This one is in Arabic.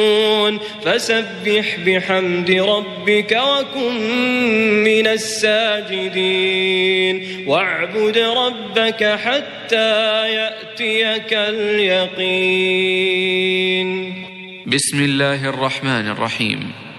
فسبح بحمد ربك وكن من الساجدين واعبد ربك حتى يأتيك اليقين. بسم الله الرحمن الرحيم.